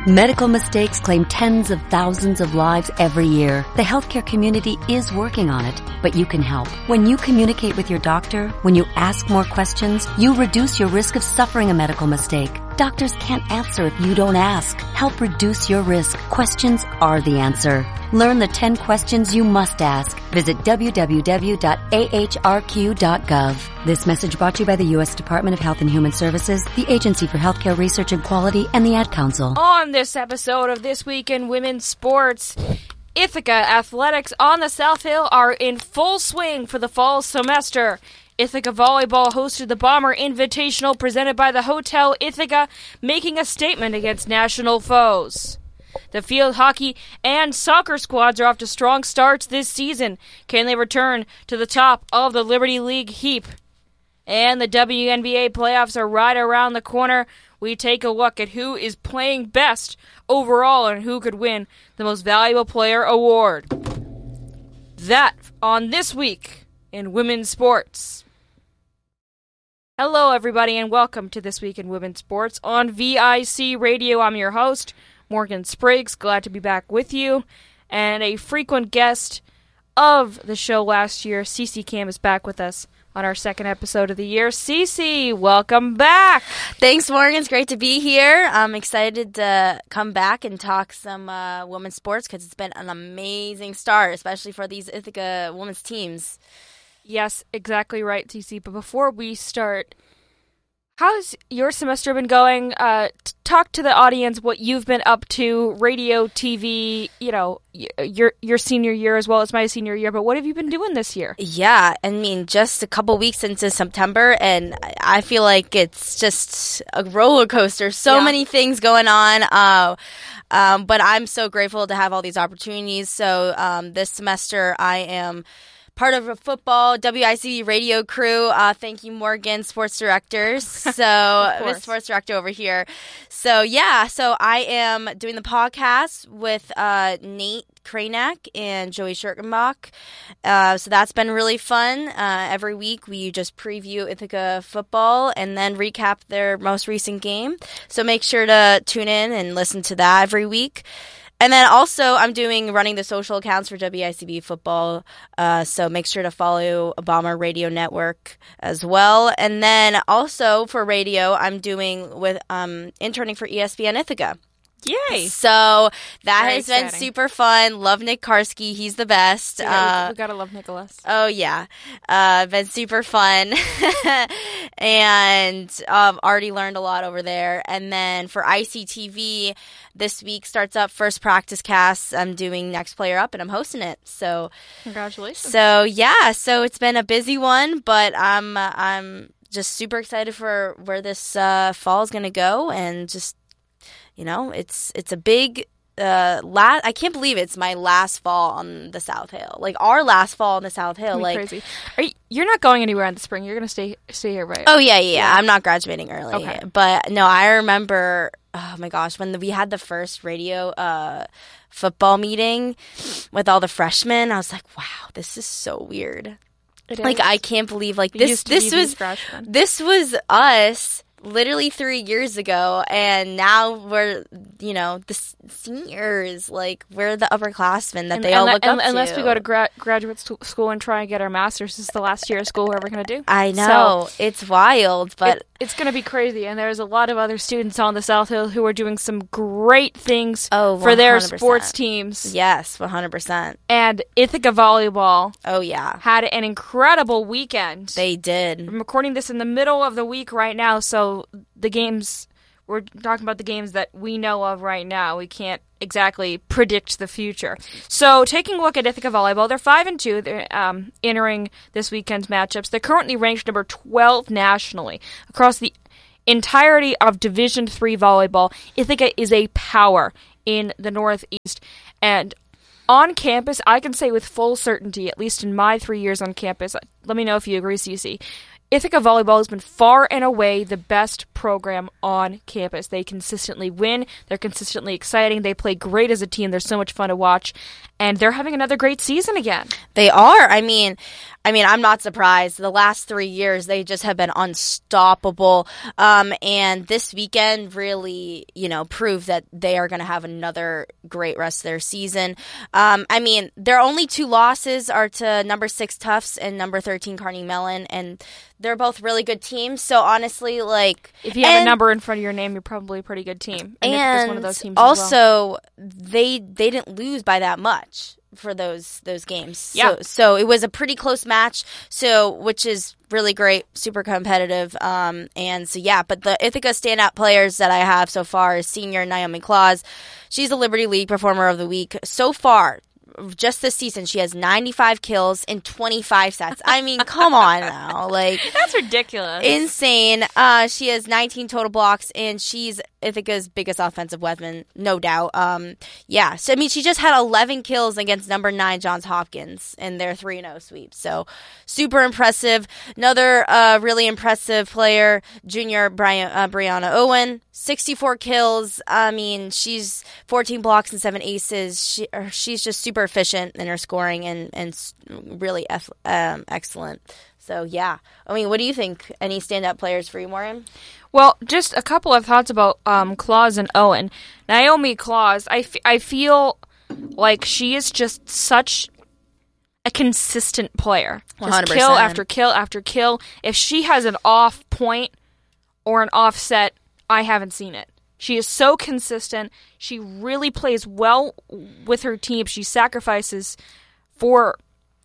Medical mistakes claim tens of thousands of lives every year. The healthcare community is working on it, but you can help. When you communicate with your doctor, when you ask more questions, you reduce your risk of suffering a medical mistake. Doctors can't answer if you don't ask. Help reduce your risk. Questions are the answer. Learn the 10 questions you must ask. Visit www.ahrq.gov. This message brought to you by the U.S. Department of Health and Human Services, the Agency for Healthcare Research and Quality, and the Ad Council. On this episode of This Week in Women's Sports, Ithaca athletics on the South Hill are in full swing for the fall semester. Ithaca Volleyball hosted the Bomber Invitational presented by the Hotel Ithaca, making a statement against national foes. The field hockey and soccer squads are off to strong starts this season. Can they return to the top of the Liberty League heap? And the WNBA playoffs are right around the corner. We take a look at who is playing best overall and who could win the Most Valuable Player award. That on This Week in Women's Sports. Hello, everybody, and welcome to This Week in Women's Sports on VIC Radio. I'm your host, Morgan Spriggs. Glad to be back with you. And a frequent guest of the show last year, Cece Cam, is back with us on our second episode of the year. Cece, welcome back. Thanks, Morgan. It's great to be here. I'm excited to come back and talk some women's sports because it's been an amazing start, especially for these Ithaca women's teams. Yes, exactly right, Cece. But before we start, how's your semester been going? Talk to the audience what you've been up to, radio, TV, your senior year as well as my senior year. But what have you been doing this year? Yeah, I mean, just a couple weeks into September, and I feel like it's just a roller coaster. So many things going on. But I'm so grateful to have all these opportunities. So this semester, I am part of a football WIC radio crew. Thank you, Morgan, sports directors. So, Miss Sports Director over here. So, so I am doing the podcast with Nate Kranek and Joey Schurkenbach. So that's been really fun. Every week we just preview Ithaca football and then recap their most recent game. So make sure to tune in and listen to that every week. And then also, I'm running the social accounts for WICB football, so make sure to follow Bomber Radio Network as well. And then also for radio, I'm interning for ESPN Ithaca. Yay! So that Very has been exciting. Super fun. Love Nick Karski. He's the best. Yeah, we gotta love Nicholas. Oh, yeah. Been super fun. And already learned a lot over there. And then for ICTV, this week starts up First Practice Cast. I'm doing Next Player Up, and I'm hosting it. So Congratulations. So it's been a busy one, but I'm just super excited for where this fall is going to go, and just it's a big I can't believe it's my last fall on the South Hill. Like our last fall on the South Hill. Like crazy. You're not going anywhere in the spring. You're gonna stay here, right? Oh yeah. I'm not graduating early. Okay. But no, I remember. Oh my gosh, when we had the first radio football meeting with all the freshmen, I was like, wow, this is so weird. It is. Like I can't believe this was us literally 3 years ago, and now we're the seniors, like we're the upperclassmen that they all look up to. Unless we go to graduate school and try and get our master's, this is the last year of school we're ever going to do. I know, so it's wild, but it's going to be crazy. And there's a lot of other students on the South Hill who are doing some great things for their sports teams. Yes, 100%. And Ithaca Volleyball, oh yeah, had an incredible weekend. They did. I'm recording this in the middle of the week right now, so we're talking about the games that we know of right now. We can't exactly predict the future. So, taking a look at Ithaca Volleyball, they're 5-2. They're entering this weekend's matchups. They're currently ranked number 12 nationally across the entirety of Division III volleyball. Ithaca is a power in the Northeast, and on campus, I can say with full certainty, at least in my 3 years on campus, let me know if you agree, Cece, Ithaca Volleyball has been far and away the best program on campus. They consistently win. They're consistently exciting. They play great as a team. They're so much fun to watch. And they're having another great season again. They are. I mean, I mean, I'm not surprised. The last 3 years, they just have been unstoppable. And this weekend really, proved that they are going to have another great rest of their season. I mean, their only 2 losses are to number 6 Tufts and number 13 Carnegie Mellon, and they're both really good teams. So honestly, if you have a number in front of your name, you're probably a pretty good team. And one of those teams also, they didn't lose by that much for those games. Yeah. So it was a pretty close match. Which is really great, super competitive. But the Ithaca standout players that I have so far is senior Naomi Claus. She's the Liberty League Performer of the Week so far. Just this season, she has 95 kills in 25 sets. I mean, come on now. That's ridiculous. Insane. She has 19 total blocks, and she's Ithaca's biggest offensive weapon, no doubt. So, I mean, she just had 11 kills against number 9 Johns Hopkins in their 3-0 sweep. So, super impressive. Another really impressive player, junior Brianna Owen. 64 kills. I mean, she's 14 blocks and 7 aces. She's just super efficient in her scoring and really excellent. So, yeah. I mean, what do you think? Any standout players for you, Maureen? Well, just a couple of thoughts about Claus and Owen. Naomi Claus, I feel like she is just such a consistent player. Just 100%. Kill after kill after kill. If she has an off point or an offset, I haven't seen it. She is so consistent. She really plays well with her team. She sacrifices for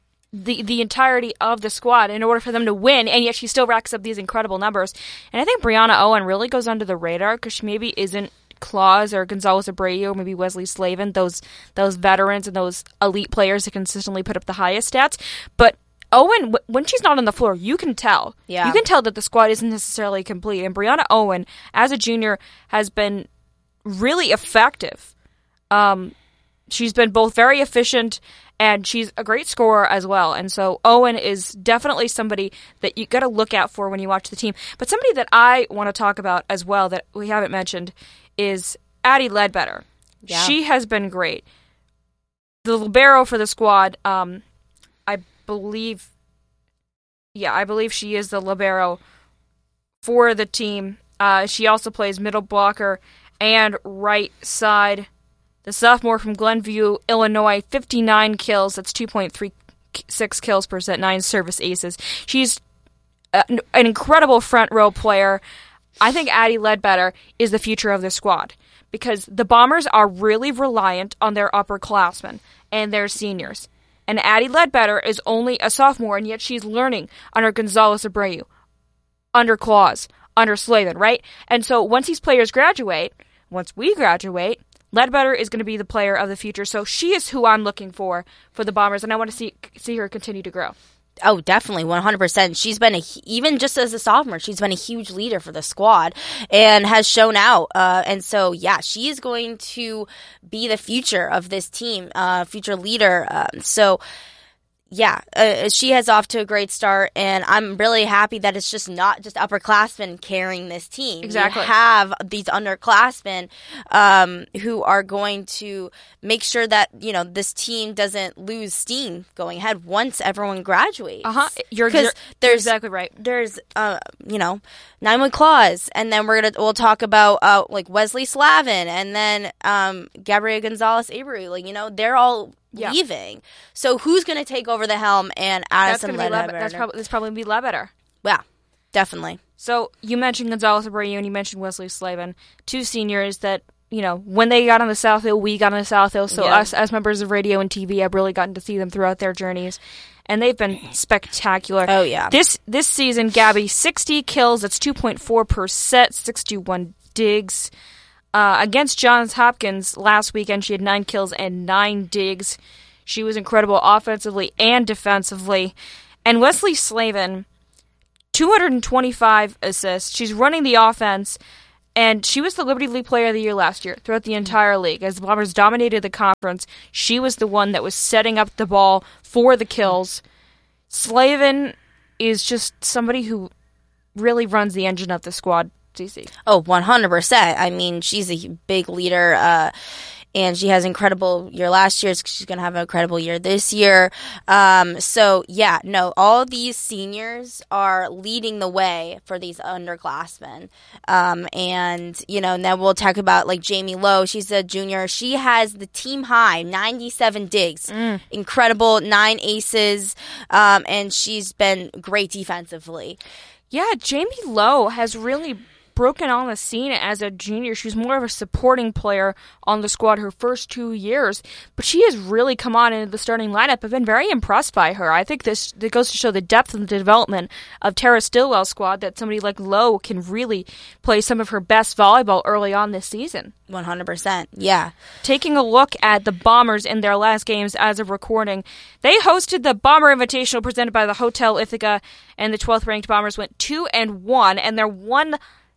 the entirety of the squad in order for them to win, and yet she still racks up these incredible numbers. And I think Brianna Owen really goes under the radar because she maybe isn't Claus or Gonzalez Abreu or maybe Wesley Slavin, those veterans and those elite players that consistently put up the highest stats. But Owen, when she's not on the floor, you can tell. Yeah. You can tell that the squad isn't necessarily complete. And Brianna Owen, as a junior, has been really effective. She's been both very efficient and she's a great scorer as well. And so Owen is definitely somebody that you got to look out for when you watch the team. But somebody that I want to talk about as well that we haven't mentioned is Addie Ledbetter. Yeah. She has been great. The libero for the squad, I believe she is the libero for the team. She also plays middle blocker and right side. The sophomore from Glenview, Illinois, 59 kills. That's 2.36 kills per set, 9 service aces. She's an incredible front row player. I think Addie Ledbetter is the future of this squad because the Bombers are really reliant on their upperclassmen and their seniors. And Addie Ledbetter is only a sophomore, and yet she's learning under Gonzalez Abreu, under Claus, under Slavin, right? And so once these players graduate, once we graduate, Ledbetter is going to be the player of the future. So she is who I'm looking for the Bombers, and I want to see her continue to grow. Oh, definitely, 100%. She's been, even just as a sophomore, she's been a huge leader for the squad and has shown out. And so, yeah, she is going to be the future of this team, future leader. She has off to a great start, and I'm really happy that it's just not just upperclassmen carrying this team. Exactly. You have these underclassmen who are going to make sure that, this team doesn't lose steam going ahead once everyone graduates. You're exactly right. There's, Naomi Claus, and then we'll talk about Wesley Slavin, and then Gabriela Gonzalez Abreu. They're all leaving. So who's going to take over the helm? And Addison Ledbetter. That's probably going to be Ledbetter. Yeah, definitely. So you mentioned Gonzalez Abreu and you mentioned Wesley Slavin, 2 seniors that, when they got on the South Hill, we got on the South Hill. So us as members of radio and TV have really gotten to see them throughout their journeys. And they've been spectacular. Oh, yeah. This season, Gabby, 60 kills. That's 2.4 per set, 61 digs. Against Johns Hopkins last weekend, she had 9 kills and 9 digs. She was incredible offensively and defensively. And Wesley Slavin, 225 assists. She's running the offense, and she was the Liberty League Player of the Year last year throughout the entire league. As the Bombers dominated the conference, she was the one that was setting up the ball for the kills. Slavin is just somebody who really runs the engine of the squad. CC. Oh, 100%. I mean, she's a big leader and she has an incredible year last year. She's going to have an incredible year this year. All these seniors are leading the way for these underclassmen. And then we'll talk about like Jamie Lowe. She's a junior. She has the team high 97 digs, incredible 9 aces, and she's been great defensively. Yeah, Jamie Lowe has really broken on the scene as a junior. She was more of a supporting player on the squad her first 2 years, but she has really come on into the starting lineup. I've been very impressed by her. I think this goes to show the depth and the development of Tara Stillwell's squad, that somebody like Lowe can really play some of her best volleyball early on this season. 100%, yeah. Taking a look at the Bombers in their last games as of recording, they hosted the Bomber Invitational presented by the Hotel Ithaca, and the 12th ranked Bombers went 2-1, and their one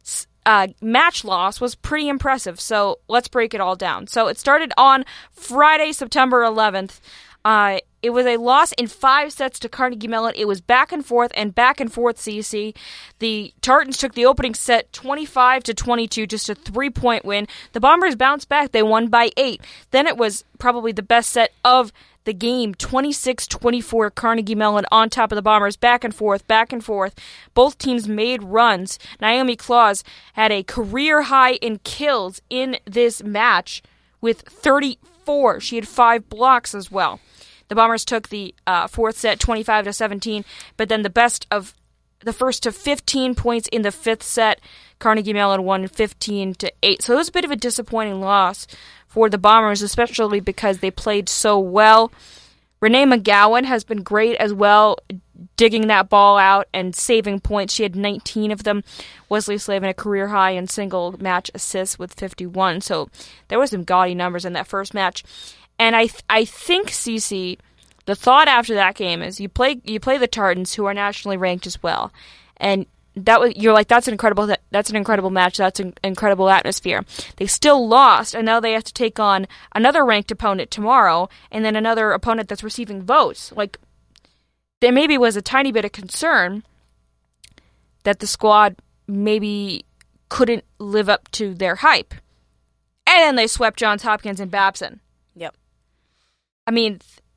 match loss was pretty impressive. So let's break it all down. So it started on Friday, September 11th. It was a loss in 5 sets to Carnegie Mellon. It was back and forth, CC. The Tartans took the opening set 25-22, just a 3-point win. The Bombers bounced back. They won by 8. Then it was probably the best set of the game, 26-24, Carnegie Mellon on top of the Bombers, back and forth. Both teams made runs. Naomi Claus had a career high in kills in this match with 34. She had 5 blocks as well. The Bombers took the fourth set 25-17, but then the first to 15 points in the 5th set, Carnegie Mellon won 15-8. So it was a bit of a disappointing loss for the Bombers, especially because they played so well. Renee McGowan has been great as well, digging that ball out and saving points. She had 19 of them. Wesley Slavin a career high in single match assists with 51. So there was some gaudy numbers in that first match. And I think, Cece, the thought after that game is you play the Tartans, who are nationally ranked as well, and you're like, that's an incredible match, that's an incredible atmosphere. They still lost, and now they have to take on another ranked opponent tomorrow, and then another opponent that's receiving votes. Like, there maybe was a tiny bit of concern that the squad maybe couldn't live up to their hype, and then they swept Johns Hopkins and Babson. Yep. I mean,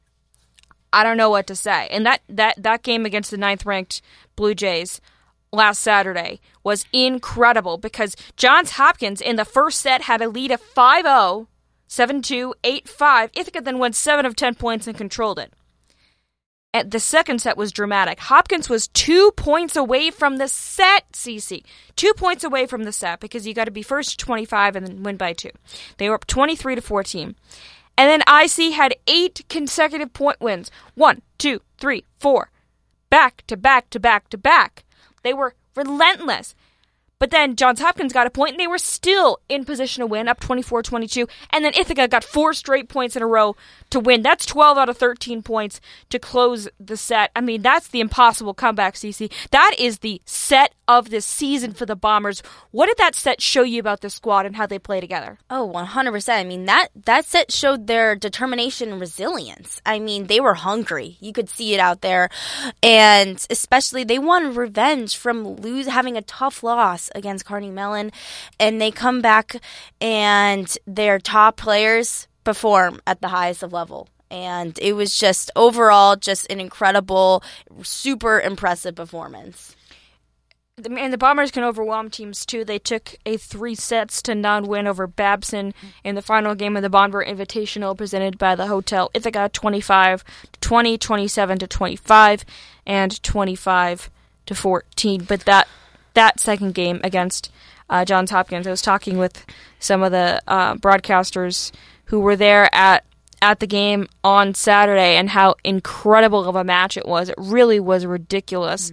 I don't know what to say. And that game against the 9th-ranked Blue Jays last Saturday was incredible because Johns Hopkins in the first set had a lead of 5-0, 7-2, 8-5. Ithaca then won 7 of 10 points and controlled it. And the second set was dramatic. Hopkins was 2 points away from the set, CC. 2 points away from the set because you got to be first to 25 and then win by 2. They were up 23-14. And then IC had 8 consecutive point wins. 1, 2, 3, 4. Back to back to back to back. They were relentless. But then Johns Hopkins got a point, and they were still in position to win, up 24-22. And then Ithaca got 4 straight points in a row to win. That's 12 out of 13 points to close the set. I mean, that's the impossible comeback, CC. That is the set of this season for the Bombers. What did that set show you about the squad and how they play together? Oh, 100%. I mean, that set showed their determination and resilience. I mean, they were hungry. You could see it out there. And especially, they wanted revenge from having a tough loss against Carnegie Mellon. And they come back and their top players perform at the highest of level. And it was just overall just an incredible, super impressive performance. And the Bombers can overwhelm teams, too. They took a 3-0 win over Babson in the final game of the Bomber Invitational presented by the Hotel Ithaca, 25-20, 27-25, and 25-14. But that second game against Johns Hopkins, I was talking with some of the broadcasters who were there at the game on Saturday and how incredible of a match it was. It really was ridiculous.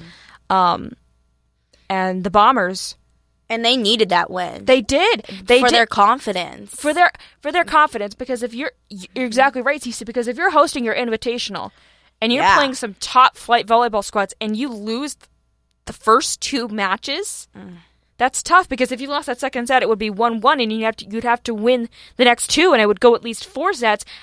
And the Bombers, and they needed that win. They did. Their confidence. For their confidence, because if you're exactly right, Cece, because if you're hosting your invitational and you're playing some top flight volleyball squads and you lose the first 2 matches, that's tough, because if you lost that second set, it would be 1-1, and you'd have to win the next 2, and it would go at least 4 sets,